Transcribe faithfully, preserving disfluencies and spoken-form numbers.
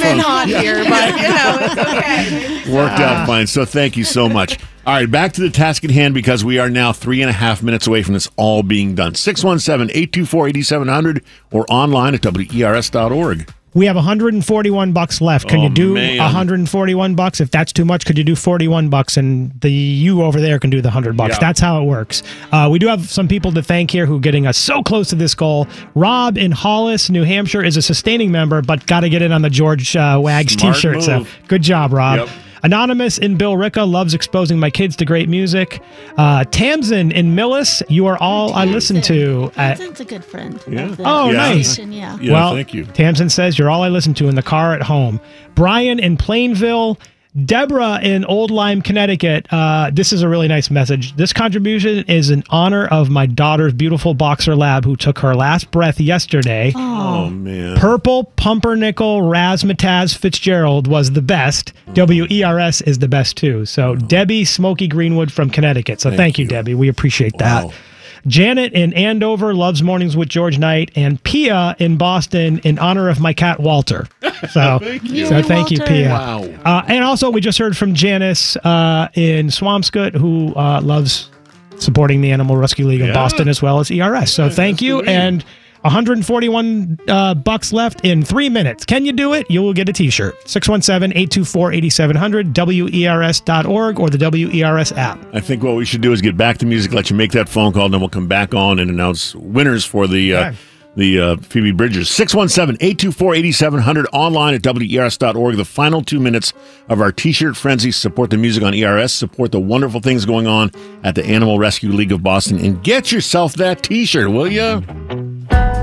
in hot here, but you know, it's okay. Worked out fine. So thank you so much. All right, back to the task at hand because we are now three and a half minutes away from this all being done. six one seven, eight two four, eight seven zero zero or online at W E R S dot org. We have one hundred forty-one bucks left. Can Oh, you do man. one hundred forty-one bucks? If that's too much, could you do forty-one bucks and the you over there can do the one hundred bucks? Yeah. That's how it works. Uh, we do have some people to thank here who are getting us so close to this goal. Rob in Hollis, New Hampshire is a sustaining member, but got to get in on the George uh, Wags Smart t-shirt. So move. good job, Rob. Yep. Anonymous in Billerica loves exposing my kids to great music. Uh, Tamsin in Millis, you are all I listen to. At, Tamsin's a good friend. Yeah. of the Oh, Yeah. nice. station, Yeah. Yeah, well, thank you. Tamsin says you're all I listen to in the car at home. Brian in Plainville. Deborah in Old Lyme, Connecticut. Uh, this is a really nice message. This contribution is in honor of my daughter's beautiful boxer lab who took her last breath yesterday. Oh, man. Purple Pumpernickel Razzmatazz Fitzgerald was the best. W E R S is the best too. So Debbie Smokey Greenwood from Connecticut. So thank, Thank you, you. Debbie. We appreciate that. Wow. Janet in Andover loves Mornings with George Knight, and Pia in Boston in honor of my cat Walter. So Thank you. so thank you, Walter. Pia. Wow. Uh, and also, we just heard from Janice uh, in Swampscott, who uh, loves supporting the Animal Rescue League of Yeah. Boston as well as E R S. So thank that's you. great. And one hundred forty-one uh, bucks left in three minutes. Can you do it? You will get a T-shirt. six one seven, eight two four, eight seven zero zero, W E R S dot org or the W E R S app. I think what we should do is get back to music, let you make that phone call, and then we'll come back on and announce winners for the uh, Okay. the uh, Phoebe Bridgers. six one seven, eight two four, eight seven zero zero online at W E R S dot org. The final two minutes of our T-shirt frenzy. Support the music on E R S. Support the wonderful things going on at the Animal Rescue League of Boston. And get yourself that T-shirt, will you?